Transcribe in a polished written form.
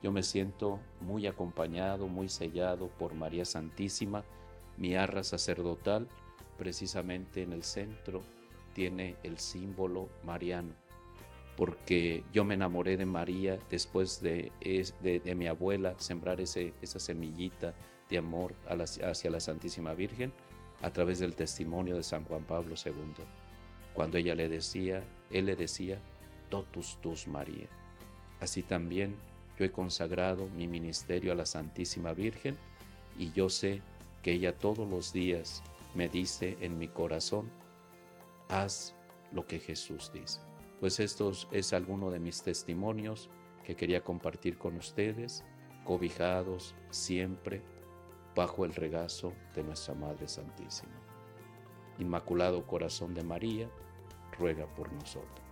Yo me siento muy acompañado, muy sellado por María Santísima. Mi arra sacerdotal, precisamente en el centro, tiene el símbolo mariano, porque yo me enamoré de María después de mi abuela sembrar esa semillita de amor hacia la Santísima Virgen a través del testimonio de San Juan Pablo II, cuando él le decía, totus tus María. Así también yo he consagrado mi ministerio a la Santísima Virgen y yo sé que ella todos los días me dice en mi corazón, haz lo que Jesús dice. Pues esto es alguno de mis testimonios que quería compartir con ustedes, cobijados siempre bajo el regazo de nuestra Madre Santísima. Inmaculado Corazón de María, ruega por nosotros.